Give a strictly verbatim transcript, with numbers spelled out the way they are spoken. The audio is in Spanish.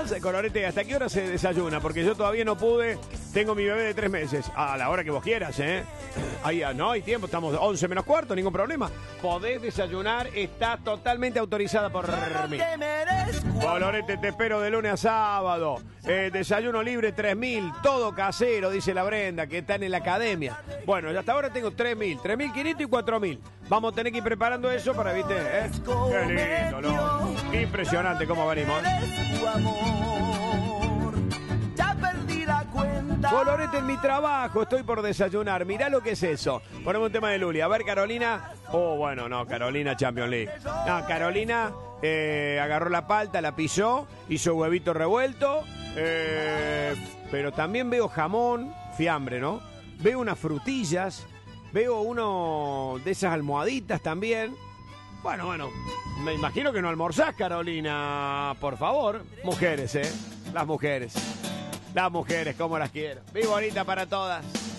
además, Colorete, ¿hasta qué hora se desayuna? Porque yo todavía no pude, tengo mi bebé de tres meses. A la hora que vos quieras, ¿eh? Ahí no hay tiempo, estamos once menos cuarto, ningún problema. Podés desayunar, está totalmente autorizada por mí. Colorete, te espero de lunes a sábado. Eh, desayuno libre tres mil, todo casero, dice la Brenda, que está en la academia. Bueno, hasta ahora tengo tres mil, tres mil quinientos y cuatro mil. Vamos a tener que ir preparando eso para, viste, ¿eh? Qué lindo, ¿no? Impresionante cómo venimos. Colorete en mi trabajo, estoy por desayunar. Mirá lo que es eso. Ponemos un tema de Luli. A ver, Carolina. Oh, bueno, no, Carolina Champions League. No, Carolina eh, agarró la palta, la pisó, hizo huevito revuelto. Eh, pero también veo jamón, fiambre, ¿no? Veo unas frutillas. Veo uno de esas almohaditas también. Bueno, bueno, me imagino que no almorzás, Carolina. Por favor, mujeres, ¿eh? Las mujeres. Las mujeres, como las quiero. Vivo bonita para todas.